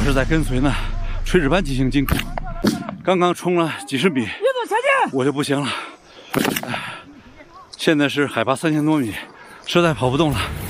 是在跟随呢垂直班进行进攻，刚刚冲了几十米，我就不行了。现在是海拔3000多米，实在跑不动了。